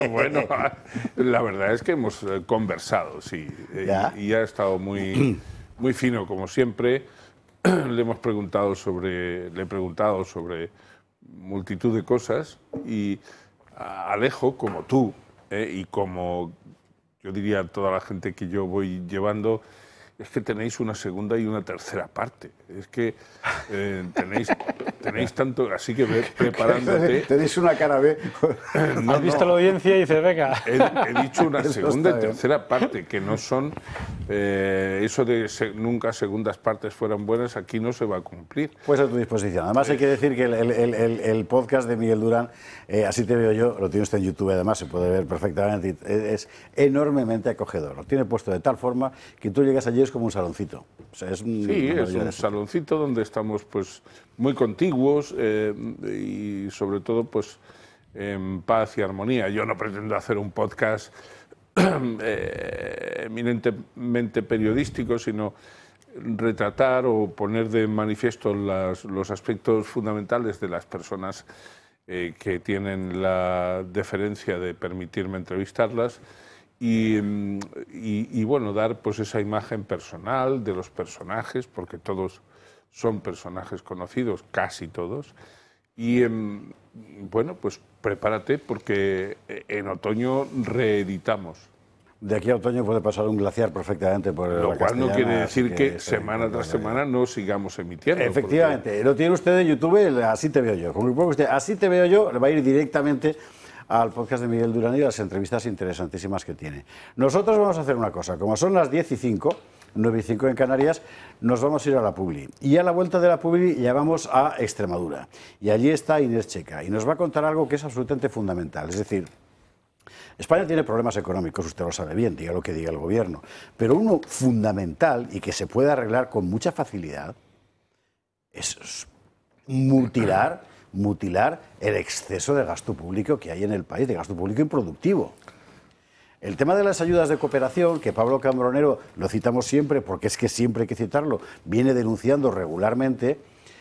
Bueno, la verdad es que hemos conversado, sí, y ha estado muy fino, como siempre. Le he preguntado sobre multitud de cosas y a Alejo, como tú, y como yo diría toda la gente que yo voy llevando, es que tenéis una segunda y una tercera parte. Es que tenéis tanto, así que ve preparándote. Tenéis una cara B. No, has visto la audiencia y dices, venga. He dicho una segunda y tercera parte, que no son eso de nunca segundas partes fueran buenas, aquí no se va a cumplir. Pues a tu disposición. Además hay que decir que el podcast de Miguel Durán, Así te veo yo, lo tiene usted en YouTube, además se puede ver perfectamente, es enormemente acogedor. Lo tiene puesto de tal forma que tú llegas allí es como un saloncito. O sea, es un saloncito donde estamos pues muy contiguos y sobre todo pues en paz y armonía. Yo no pretendo hacer un podcast eminentemente periodístico, sino retratar o poner de manifiesto los aspectos fundamentales de las personas que tienen la deferencia de permitirme entrevistarlas y bueno, dar pues esa imagen personal de los personajes, porque todos son personajes conocidos, casi todos, y bueno, pues prepárate porque en otoño reeditamos. De aquí a otoño puede pasar un glaciar perfectamente por Lo cual no quiere decir que semana tras semana no sigamos emitiendo. Efectivamente, porque lo tiene usted en YouTube, Así te veo yo. Como que usted, Así te veo yo, le va a ir directamente al podcast de Miguel Durán y a las entrevistas interesantísimas que tiene. Nosotros vamos a hacer una cosa, como son las 10:05, 9:05 en Canarias, nos vamos a ir a la Publi. Y a la vuelta de la Publi ya vamos a Extremadura. Y allí está Inés Checa y nos va a contar algo que es absolutamente fundamental, es decir, España tiene problemas económicos, usted lo sabe bien, diga lo que diga el gobierno, pero uno fundamental y que se puede arreglar con mucha facilidad es mutilar el exceso de gasto público que hay en el país, de gasto público improductivo. El tema de las ayudas de cooperación, que Pablo Cambronero, lo citamos siempre, porque es que siempre hay que citarlo, viene denunciando regularmente,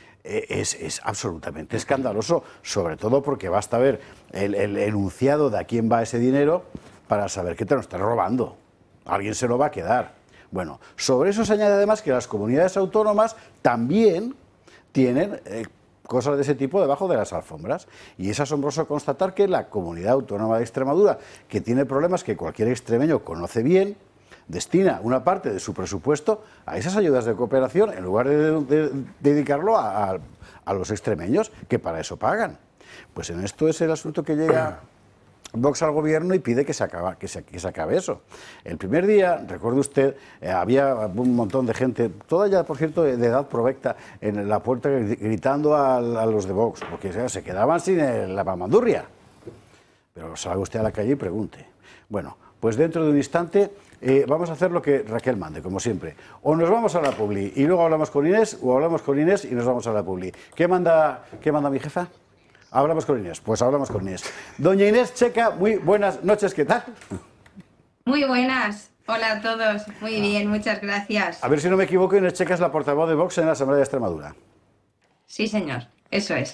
es absolutamente escandaloso, sobre todo porque basta ver el enunciado de a quién va ese dinero para saber que te lo están robando. Alguien se lo va a quedar. Bueno, sobre eso se añade además que las comunidades autónomas también tienen cosas de ese tipo debajo de las alfombras. Y es asombroso constatar que la Comunidad Autónoma de Extremadura, que tiene problemas que cualquier extremeño conoce bien, destina una parte de su presupuesto a esas ayudas de cooperación en lugar de dedicarlo a los extremeños, que para eso pagan. Pues en esto es el asunto que llega Vox al gobierno y pide que se acabe eso. El primer día, recuerde usted, había un montón de gente, toda ya, por cierto, de edad provecta, en la puerta gritando a los de Vox, porque se quedaban sin la mamandurria. Pero salga usted a la calle y pregunte. Bueno, pues dentro de un instante vamos a hacer lo que Raquel mande, como siempre. O nos vamos a la Publi y luego hablamos con Inés, o hablamos con Inés y nos vamos a la Publi. ¿Qué manda mi jefa? Hablamos con Inés. Pues hablamos con Inés. Doña Inés Checa, muy buenas noches, ¿qué tal? Muy buenas. Hola a todos. Muy bien, muchas gracias. A ver si no me equivoco, Inés Checa es la portavoz de Vox en la Asamblea de Extremadura. Sí, señor. Eso es.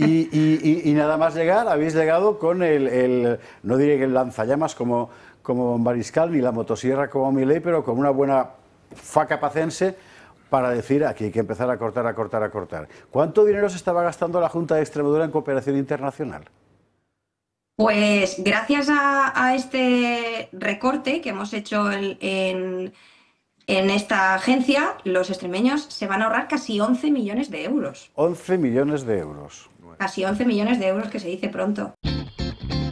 Y nada más llegar, habéis llegado con no diré que el lanzallamas como Mariscal, ni la motosierra como Milei, pero con una buena faca pacense para decir aquí hay que empezar a cortar. ¿Cuánto dinero se estaba gastando la Junta de Extremadura en cooperación internacional? Pues gracias a este recorte que hemos hecho en esta agencia, los extremeños se van a ahorrar casi 11 millones de euros. 11 millones de euros. Casi 11 millones de euros, que se dice pronto.